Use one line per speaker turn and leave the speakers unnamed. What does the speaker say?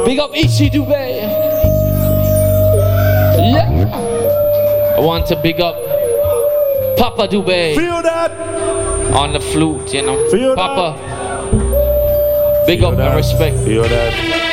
Big up Ishi Dubai. Yeah. I want to big up Papa Dubai.
Feel that?
On the flute, you know.
Feel
Papa.
that?
Big
Feel
up
that?
and respect.
Feel that?